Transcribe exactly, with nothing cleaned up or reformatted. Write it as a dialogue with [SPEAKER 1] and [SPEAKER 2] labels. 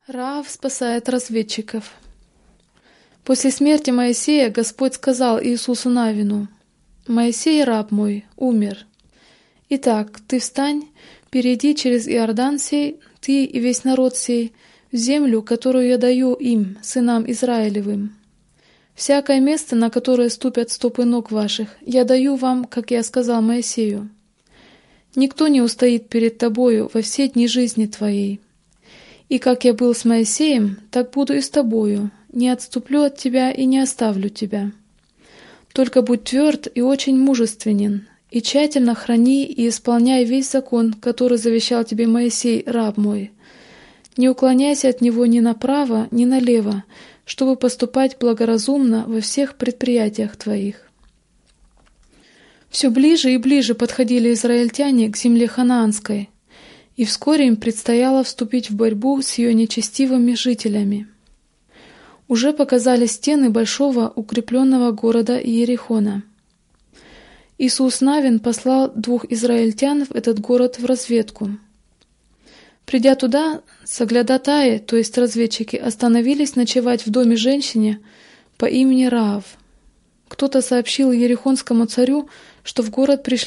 [SPEAKER 1] Раав спасает разведчиков. После смерти Моисея Господь сказал Иисусу Навину: «Моисей, раб мой, умер. Итак, ты встань, перейди через Иордан сей, ты и весь народ сей, в землю, которую я даю им, сынам Израилевым. Всякое место, на которое ступят стопы ног ваших, я даю вам, как я сказал Моисею. Никто не устоит перед тобою во все дни жизни твоей. И как я был с Моисеем, так буду и с тобою, не отступлю от тебя и не оставлю тебя. Только будь тверд и очень мужественен, и тщательно храни и исполняй весь закон, который завещал тебе Моисей, раб мой. Не уклоняйся от него ни направо, ни налево, чтобы поступать благоразумно во всех предприятиях твоих». Все ближе и ближе подходили израильтяне к земле ханаанской, и вскоре им предстояло вступить в борьбу с ее нечестивыми жителями. Уже показались стены большого укрепленного города Иерихона. Иисус Навин послал двух израильтян в этот город в разведку. Придя туда, соглядатаи, то есть разведчики, остановились ночевать в доме женщине по имени Раав. Кто-то сообщил ерихонскому царю, что в город пришли